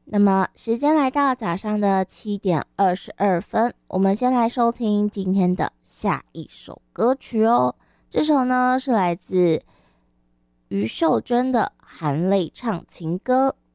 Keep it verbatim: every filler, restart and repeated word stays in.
那么时间来到早上的七点二十二分，我们先来收听今天的下一首歌曲哦。这首呢是来自余秀珍的《含泪唱情歌》，